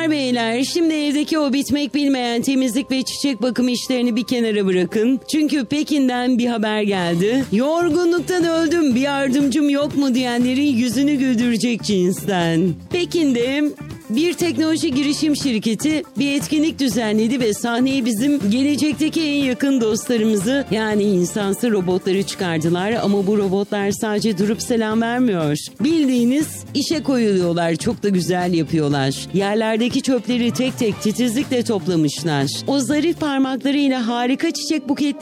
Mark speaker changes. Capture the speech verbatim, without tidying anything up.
Speaker 1: Hanımlar beyler, şimdi evdeki o bitmek bilmeyen temizlik ve çiçek bakım işlerini bir kenara bırakın. Çünkü Pekin'den bir haber geldi. Yorgunluktan öldüm, bir yardımcım yok mu diyenlerin yüzünü güldürecek cinsten. Pekin'de bir teknoloji girişim şirketi bir etkinlik düzenledi ve sahneye bizim gelecekteki en yakın dostlarımızı, yani insansı robotları çıkardılar. Ama bu robotlar sadece durup selam vermiyor. Bildiğiniz işe koyuluyorlar, çok da güzel yapıyorlar. Yerlerdeki çöpleri tek tek titizlikle toplamışlar. O zarif parmaklarıyla harika çiçek buketleri